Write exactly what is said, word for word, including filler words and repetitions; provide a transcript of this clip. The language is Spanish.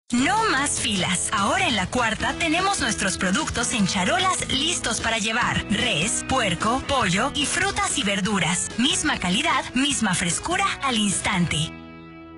No más filas. Ahora en La Cuarta tenemos nuestros productos en charolas listos para llevar. Res, puerco, pollo y frutas y verduras. Misma calidad, misma frescura al instante.